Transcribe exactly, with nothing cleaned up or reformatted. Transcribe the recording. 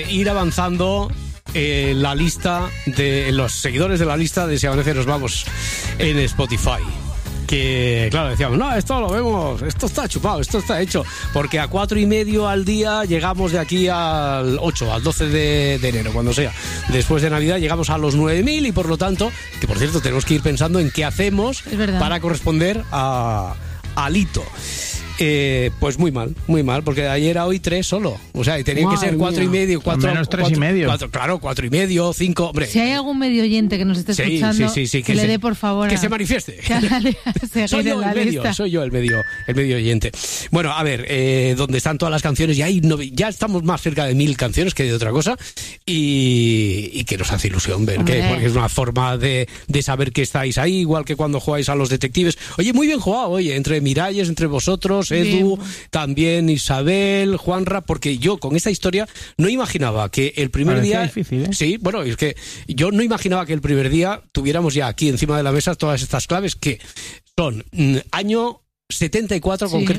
Ir avanzando eh, la lista de los seguidores de la lista de Si Amanece Nos Vamos en Spotify. Que, claro, decíamos, no, esto lo vemos, esto está chupado, esto está hecho, porque a cuatro y medio al día llegamos de aquí al ocho, al doce de, de enero, cuando sea. Después de Navidad llegamos a los nueve mil y por lo tanto, que por cierto tenemos que ir pensando en qué hacemos para corresponder a, al hito. Eh, pues muy mal, muy mal, porque de ayer a hoy tres solo. O sea, y tenían Madre que ser cuatro mía. y medio, cuatro. Al menos tres cuatro, y medio. Cuatro, claro, cuatro y medio, cinco, hombre. Si hay algún medio oyente que nos esté Sí, escuchando, sí, sí, sí, que, que le se- dé por favor Que a- se manifieste. que haga seguir Soy yo en la el medio, lista. soy yo el medio, el medio oyente. Bueno, a ver, eh, donde están todas las canciones, ya, hay nove- ya estamos más cerca de mil canciones que de otra cosa, y, y que nos hace ilusión ver que, Hombre. porque es una forma de, de saber que estáis ahí, igual que cuando jugáis a los detectives. Oye, muy bien jugado, oye, entre Miralles, entre vosotros, Edu, Bien. también Isabel, Juanra, porque yo con esta historia no imaginaba que el primer Parecía día... difícil, ¿eh? Sí, bueno, es que yo no imaginaba que el primer día tuviéramos ya aquí encima de la mesa todas estas claves que son mm, año setenta y cuatro Sí. concretamente.